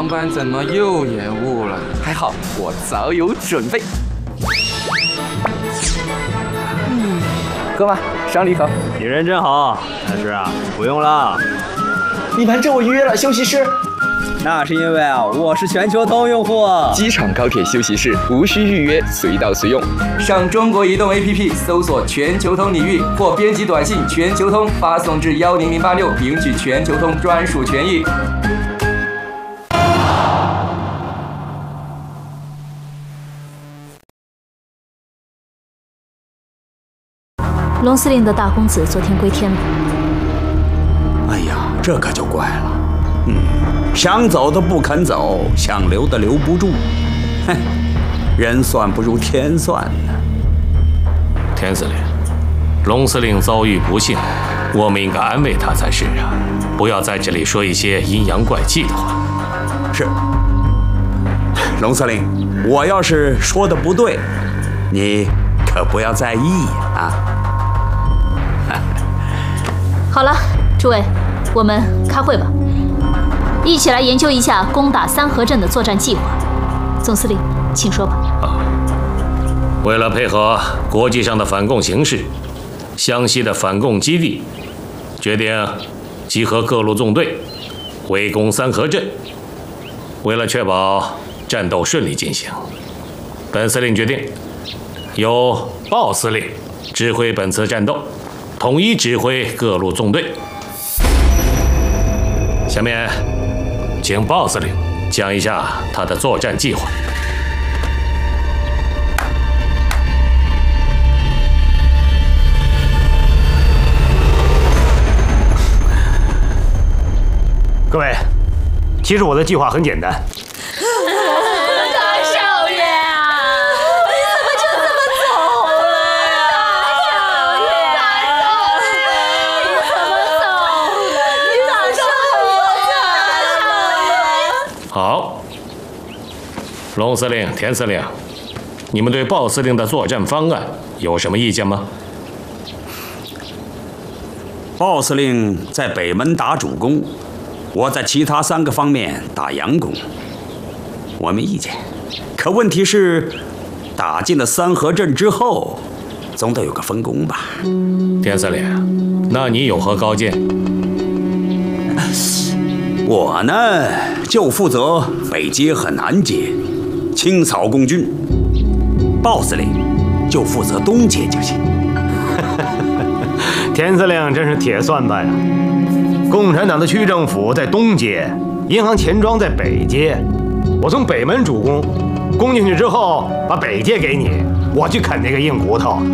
航班怎么又延误了？还好我早有准备。哥们，赏你一口。 你人真好，但是啊，不用了。 你瞒着我预约了休息室。 那是因为啊，我是全球通用户。 机场高铁休息室无需预约，随到随用。上中国移动 APP 搜索全球通你域，或编辑短信全球通发送至10086，领取全球通专属权益。 龙司令的大公子昨天归天了。 哎呀，这可就怪了。想走的不肯走，想留的留不住。哼，人算不如天算呢。 田司令，龙司令遭遇不幸，我们应该安慰他才是啊，不要在这里说一些阴阳怪气的话。 是，龙司令，我要是说的不对，你可不要在意啊。 好了，诸位，我们开会吧，一起来研究一下攻打三河镇的作战计划。总司令，请说吧。 为了配合国际上的反共形势，湘西的反共基地决定集合各路纵队，围攻三河镇。为了确保战斗顺利进行，本司令决定由鲍司令指挥本次战斗，统一指挥各路纵队。下面，请鲍司令讲一下他的作战计划。 各位，其实我的计划很简单。 大少爷啊，你怎么就这么走了呀？大少爷，大少爷，你怎么走了？你咋说我大少爷？ 好，龙司令、田司令，你们对鲍司令的作战方案有什么意见吗？ 鲍司令在北门打主攻，我在其他3个方面打佯攻，我没意见。可问题是，打进了三河镇之后，总得有个分工吧？ 田司令，那你有何高见？ 我呢，就负责北街和南街，清扫共军。鲍司令就负责东街就行。 田司令真是铁算盘呀！共产党的区政府在东街，银行钱庄在北街。我从北门主攻，攻进去之后把北街给你，我去啃那个硬骨头。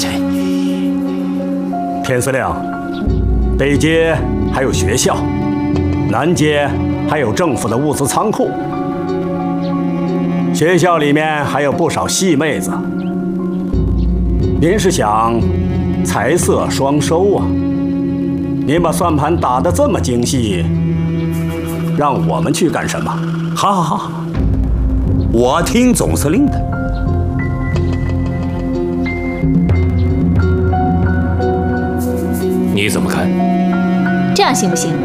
田司令，北街还有学校，南街还有政府的物资仓库，学校里面还有不少细妹子。您是想财色双收啊？您把算盘打得这么精细，让我们去干什么？ 好好好，我听总司令的。 你怎么看？ 这样行不行？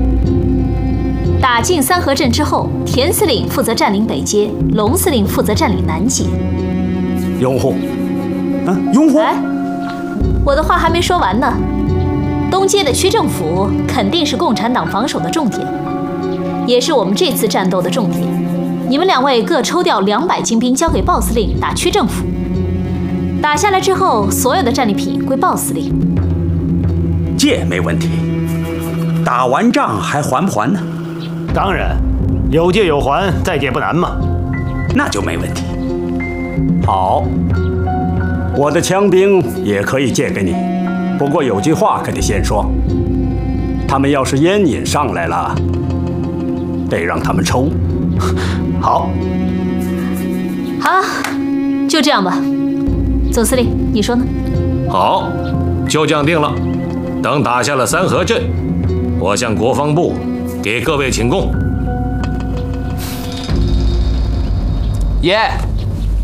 打进三河镇之后，田司令负责占领北街，龙司令负责占领南街。 拥护。 拥护。 哎，我的话还没说完呢。东街的区政府肯定是共产党防守的重点，也是我们这次战斗的重点。你们2位各抽调200精兵交给鲍司令打区政府，打下来之后，所有的战利品归鲍司令。 借没问题，打完仗还还不还呢？ 当然，有借有还，再借不难嘛。 那就没问题。 好，我的枪兵也可以借给你。不过有句话可得先说，他们要是烟瘾上来了，得让他们抽。 好， 好，就这样吧。总司令，你说呢？ 好，就这样定了。等打下了三河镇，我向国防部给各位请功。 耶！